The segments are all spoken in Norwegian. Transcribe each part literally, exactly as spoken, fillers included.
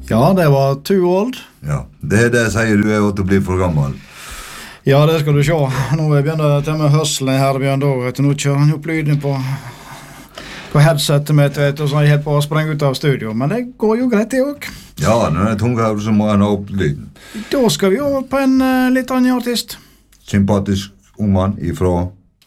Ja, det var too old. Ja, det er det jeg sier, du er jo til å bli for gammel. Ja, det skal du se. Nå begynner det til med høslen her, Bjørn Dåret. Nå kjører han opp lyden på, på headsetet mitt, vet du, så jeg er helt på å sprenge ut av studio. Men det går jo greit, det også. Ja, når det er tunghøyre, så må jeg nå opp lyden. Da skal vi over på en uh, litt annen artist. Sympatisk ung mann ifra...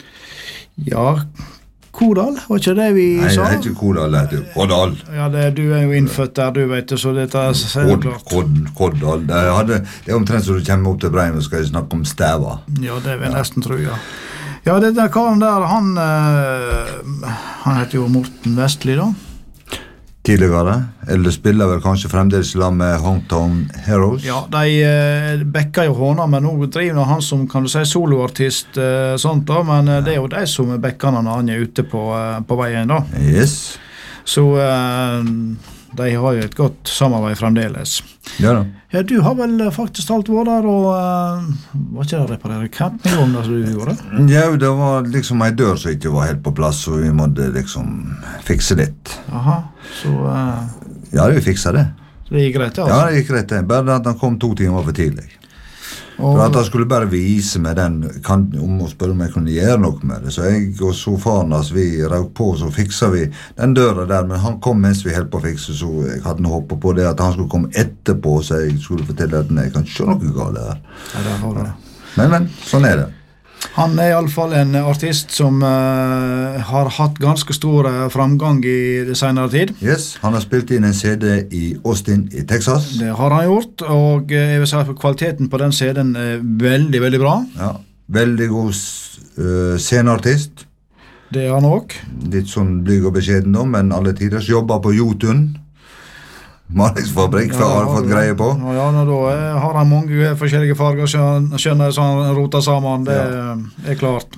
Ja, Kodal, var ikke det vi Nei, sa? Nei, det er ikke Kodal, det heter Koddal. Ja, det, du er jo innfødt der, du vet, så dette er så klart. Kod, Koddal. Det, hadde, det er omtrent så du kommer opp til Breim og skal snakke om stæva. Ja, det vil jeg nesten tro, ja. Ja, det der karen der, han, uh, han heter jo Morten Vestli, da. Tidligere, eller spiller vel kanskje fremdeles sammen med Hometown Heroes. Ja, de uh, bekker jo hånda, men nå driver han som, kan du si, soloartist, uh, sånt da, men uh, det er jo de som er bekkene når han er ute på, uh, på veien da. Yes. Så uh, de har jo et godt samarbeid fremdeles. Ja da. Ja, du har vel faktisk alt vært der, og uh, var ikke det å reparere campingvogner som du gjorde? Ja, det var liksom en dør som ikke var helt på plass, så vi måtte liksom fikse litt. Aha, så... Uh, ja, vi fikset det. Det gikk greit, altså? Ja, det gikk greit det. Bare at han kom to timer for tidlig. Og... For at han skulle bare vise meg den, kan, om å spørre om jeg kunne gjøre noe med det. Så jeg og så faren, altså, vi rauk på, så fikset vi den døra der, men han kom mens vi helt på å fikse, så jeg hadde noe håpet på det, at han skulle komme etterpå, så jeg skulle fortelle at nei, jeg kan ikke se noe galt der. Ja, der har du det. Men, men, sånn er det. Han er i alle fall en artist som uh, har hatt ganske stor uh, framgang i det senere tid. Yes, han har spilt inn en C D i Austin i Texas. Det har han gjort, og uh, jeg vil si at kvaliteten på den C D-en er veldig, veldig bra. Ja, veldig god uh, sceneartist. Det er han også. Litt sånn blyg og beskjeden da, men alle tider jobber på Jotun. Malingsfabrikk, for ja, har fått greie på. Ja, ja, da er, har han mange forskjellige farger, skjønner så han roter sammen, det ja. er klart.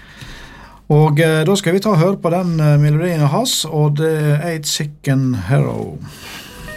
Og eh, da skal vi ta og høre på den melodien hans, og det er Eight Sick and Hero.